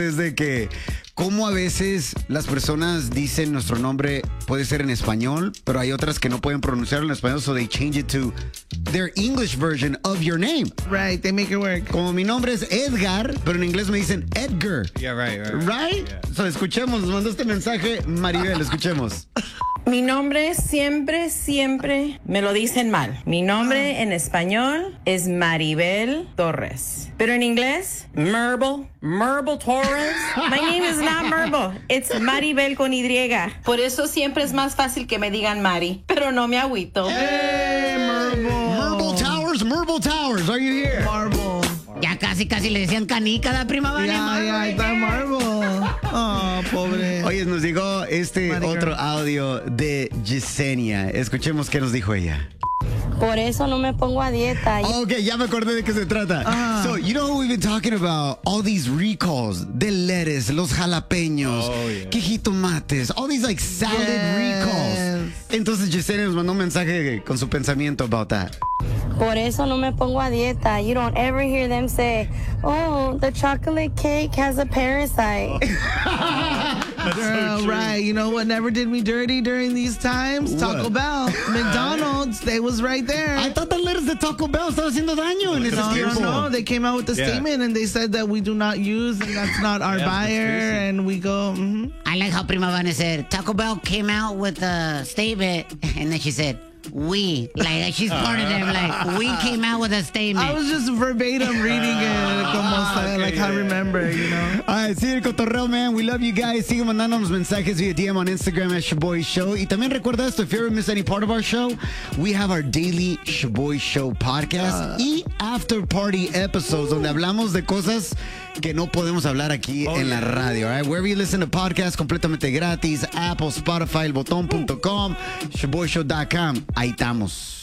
Es de que cómo a veces las personas dicen nuestro nombre puede ser en español, pero hay otras que no pueden pronunciarlo en español, so they change it to their English version of your name. Right, they make it work. Como mi nombre es Edgar, pero en inglés me dicen Edgar. Yeah, right. Right? Yeah. So escuchemos, nos mandó este mensaje Maribel, escuchemos. Mi nombre siempre me lo dicen mal. Mi nombre en español es Maribel Torres. Pero en inglés, Maribel Torres. My name is not Maribel. It's Maribel con Y. Por eso siempre es más fácil que me digan Mari. Pero no me agüito. Hey, Marble Towers, are you here? Marble. Ya casi le decían canica, la prima vale. Ya, está Marble. Oh, pobre. Oye, nos llegó otro audio de Yesenia. Escuchemos qué nos dijo ella. Por eso no me pongo a dieta. Ok, ya me acordé de qué se trata. So, you know we've been talking about all these recalls de lettuce, los jalapeños, que jitomates, all these like salad recalls. Entonces Yesenia nos mandó un mensaje con su pensamiento about that. Por eso no me pongo a dieta. You don't ever hear them say, oh, the chocolate cake has a parasite. Girl, right. You know what never did me dirty during these times? Taco Bell. McDonald's, they was right there. I thought the lettuce de Taco Bell estaba haciendo daño en ese tiempo. No, they came out with a statement and they said that we do not use and that's not our buyer. And we go, I like how Prima Vane said, Taco Bell came out with a statement and then she said, we, like she's part of them, like we came out with a statement. I was just verbatim reading it, like I remember, you know. All right, sí, el cotorreo, man. We love you guys. Sigue mandándonos mensajes via DM on Instagram at Shaboy Show. Y también recuerda esto, if you ever miss any part of our show, we have our daily Shaboy Show podcast y after party episodes donde hablamos de cosas que no podemos hablar aquí en la radio. All right? Wherever you listen to podcasts, completamente gratis, Apple, Spotify, elbotón.com, shaboyshow.com. Ahí estamos.